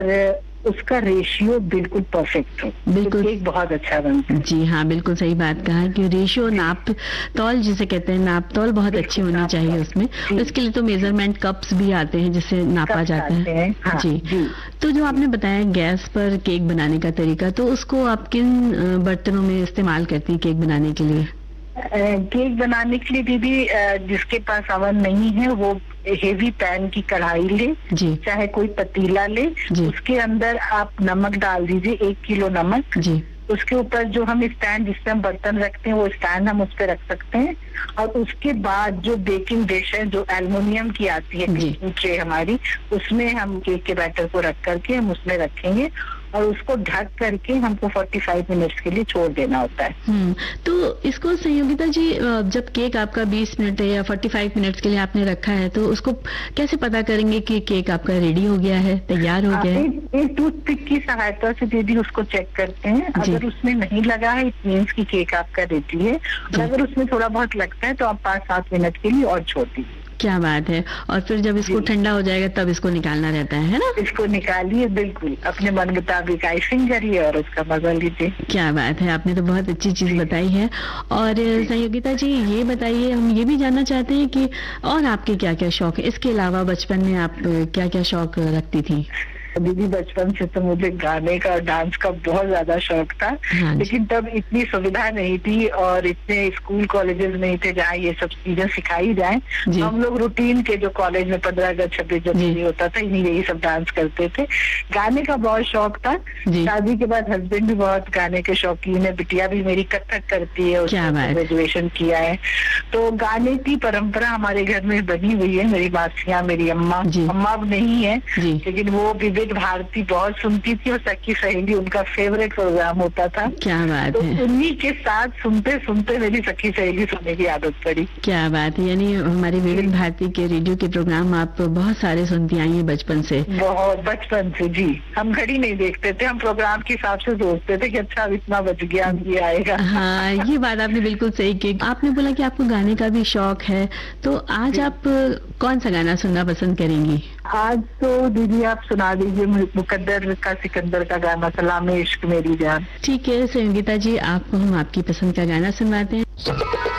उसका रेशियो बिल्कुल परफेक्ट हो, बिल्कुल। तो केक बहुत अच्छा बनता है। जी हाँ, बिल्कुल सही बात कहा कि रेशियो नाप तौल जिसे कहते हैं, नाप तौल बहुत अच्छी होनी चाहिए उसमें। इसके लिए तो मेजरमेंट कप्स भी आते हैं जिससे नापा जाता है। हाँ, जी। तो जो आपने बताया गैस पर केक बनाने का तरीका, तो उसको आप किन बर्तनों में इस्तेमाल करती है केक बनाने के लिए? केक बनाने के लिए दीदी, जिसके पास अवन नहीं है वो हेवी पैन की कढ़ाई ले, जी। चाहे कोई पतीला ले, उसके अंदर आप नमक डाल दीजिए, 1 किलो नमक। जी। उसके ऊपर जो हम स्टैंड जिससे हम बर्तन रखते हैं वो स्टैंड हम उस पर रख सकते हैं। और उसके बाद जो बेकिंग डिश है जो एल्युमिनियम की आती है बेकिंग ट्रे हमारी, उसमें हम केक के बैटर को रख करके हम उसमें रखेंगे और उसको ढक करके हमको 45 मिनट्स के लिए छोड़ देना होता है। तो इसको संयोगिता जी, जब केक आपका 20 मिनट या 45 मिनट्स के लिए आपने रखा है, तो उसको कैसे पता करेंगे कि केक आपका रेडी हो गया है, तैयार हो गया है? एक टूथपिक की सहायता से दीदी उसको चेक करते हैं। अगर उसमें नहीं लगा है इट मीन्स की केक आपका रेडी है, और अगर उसमें थोड़ा बहुत लगता है तो आप 5-7 मिनट के लिए और छोड़ दीजिए। क्या बात है। और फिर जब इसको ठंडा हो जाएगा तब इसको निकालना रहता है ना? इसको निकालिए, बिल्कुल अपने मन मुताबिक आइसिंग करिए और उसका मजा लीजिए। क्या बात है, आपने तो बहुत अच्छी चीज बताई है। और संयोगिता जी ये बताइए, हम ये भी जानना चाहते हैं कि और आपके क्या क्या शौक है, इसके अलावा बचपन में आप क्या क्या शौक रखती थी? दीदी बचपन से तो मुझे गाने का और डांस का बहुत ज्यादा शौक था, लेकिन तब इतनी सुविधा नहीं थी और इतने स्कूल कॉलेजेस नहीं थे जहाँ ये सब चीजें सिखाई जाए। हम लोग रूटीन के जो कॉलेज में 15 अगस्त 26 जनवरी होता था इन्हीं यही सब डांस करते थे। गाने का बहुत शौक था। शादी के बाद हस्बैंड भी बहुत गाने के शौकीन है, बिटिया भी मेरी कथक करती है, उसने ग्रेजुएशन किया है। तो गाने की परंपरा हमारे घर में बनी हुई है। मेरी मासियाँ, मेरी अम्मा अब नहीं है, लेकिन वो विविध भारती बहुत सुनती थी और सखी सहेली उनका फेवरेट प्रोग्राम होता था। क्या बात है। तो उन्हीं के साथ सुनते सुनते मेरी सखी सहेली सुनने की आदत पड़ी। क्या बात है, यानी हमारी विविध भारती के रेडियो के प्रोग्राम आप बहुत सारे सुनती आई हैं बचपन से? बहुत बचपन से जी। हम घड़ी नहीं देखते थे, हम प्रोग्राम के हिसाब से सोचते थे कि अच्छा अब इतना बज गया, अब ये आएगा। हाँ, ये बात आपने बिल्कुल सही की। आपने बोला कि आपको गाने का भी शौक है, तो आज आप कौन सा गाना सुनना पसंद करेंगी? आज तो दीदी आप सुना दीजिए मुकद्दर का सिकंदर का गाना, सलामे इश्क मेरी जान। ठीक है संगीता जी, आपको हम आपकी पसंद का गाना सुनवाते हैं।